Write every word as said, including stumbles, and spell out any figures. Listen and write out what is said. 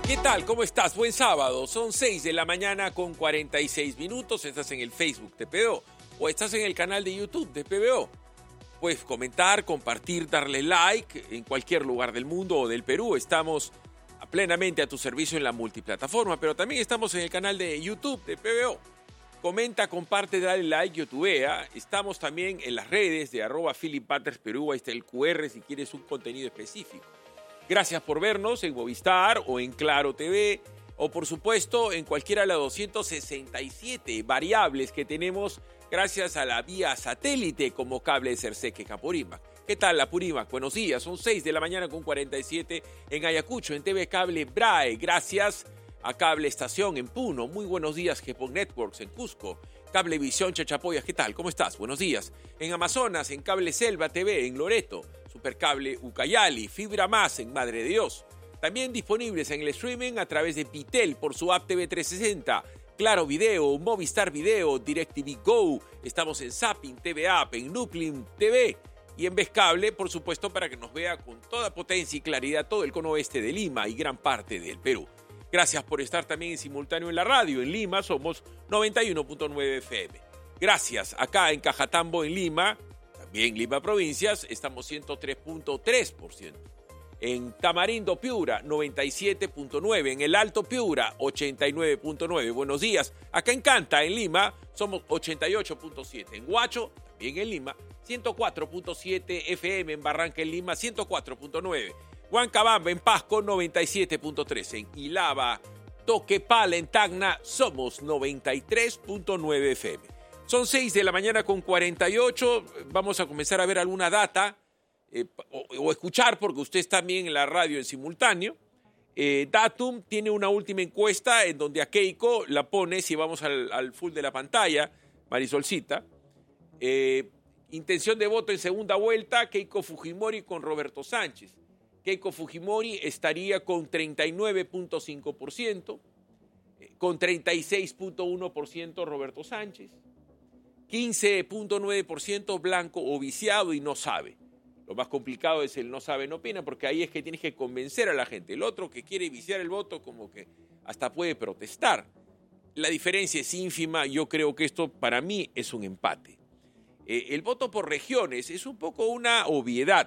¿Qué tal? ¿Cómo estás? Buen sábado. Son seis de la mañana con cuarenta y seis minutos. Estás en el Facebook de P B O o estás en el canal de YouTube de P B O. Puedes comentar, compartir, darle like en cualquier lugar del mundo o del Perú. Estamos plenamente a tu servicio en la multiplataforma, pero también estamos en el canal de YouTube de P B O. Comenta, comparte, dale like, youtubea. Estamos también en las redes de arroba Philip Butters Perú. Ahí está el cu erre si quieres un contenido específico. Gracias por vernos en Movistar o en Claro T V o, por supuesto, en cualquiera de las doscientas sesenta y siete variables que tenemos gracias a la vía satélite como cable de Cerseque Apurímac. ¿Qué tal, Apurímac? Buenos días. Son seis de la mañana con cuarenta y siete en Ayacucho, en T V Cable Brae. Gracias a Cable Estación en Puno. Muy buenos días, Gepon Networks en Cusco. Cablevisión Chachapoyas, ¿qué tal? ¿Cómo estás? Buenos días. En Amazonas, en Cable Selva T V en Loreto. Supercable Ucayali, Fibra Más en Madre de Dios. También disponibles en el streaming a través de Pitel por su app T V trescientos sesenta, Claro Video, Movistar Video, DirecTV Go. Estamos en Zapping T V App, en Nucleum T V y en Vescable, por supuesto, para que nos vea con toda potencia y claridad todo el cono oeste de Lima y gran parte del Perú. Gracias por estar también en simultáneo en la radio. En Lima somos noventa y uno punto nueve F M. Gracias acá en Cajatambo, en Lima. También Lima Provincias, estamos ciento tres punto tres por ciento. En Tamarindo, Piura, noventa y siete punto nueve. En el Alto Piura, ochenta y nueve punto nueve. Buenos días. Acá en Canta, en Lima, somos ochenta y ocho punto siete. En Huacho, también en Lima, ciento cuatro punto siete F M. En Barranca, en Lima, ciento cuatro punto nueve. Huancabamba, en Pasco, noventa y siete punto tres. En Ilaba, Toquepala, en Tacna, somos noventa y tres punto nueve F M. Son seis de la mañana con cuarenta y ocho. Vamos a comenzar a ver alguna data eh, o, o escuchar, porque usted está también en la radio en simultáneo. Eh, Datum tiene una última encuesta en donde a Keiko la pone, si vamos al, al full de la pantalla, Marisolcita. Eh, intención de voto en segunda vuelta, Keiko Fujimori con Roberto Sánchez. Keiko Fujimori estaría con treinta y nueve punto cinco por ciento, eh, con treinta y seis punto uno por ciento Roberto Sánchez. quince punto nueve por ciento blanco o viciado y no sabe. Lo más complicado es el no sabe, no opina, porque ahí es que tienes que convencer a la gente. El otro que quiere viciar el voto como que hasta puede protestar. La diferencia es ínfima. Yo creo que esto para mí es un empate. Eh, el voto por regiones es un poco una obviedad.